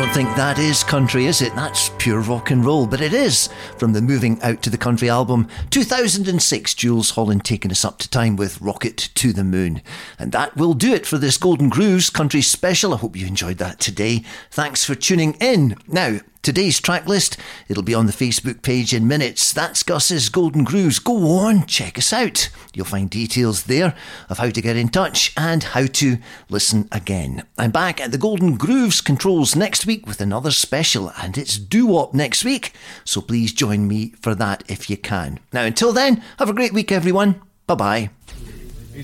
don't think that is country, is it? That's pure rock and roll, but it is. From the Moving Out to the Country album, 2006, Jools Holland taking us up to time with Rocket to the Moon. And that will do it for this Golden Grooves Country Special. I hope you enjoyed that today. Thanks for tuning in. Now, today's track list, it'll be on the Facebook page in minutes. That's Gus's Golden Grooves. Go on, check us out. You'll find details there of how to get in touch and how to listen again. I'm back at the Golden Grooves Controls next week with another special, and it's doo-wop next week, so please join me for that if you can. Now, until then, have a great week, everyone. Bye-bye.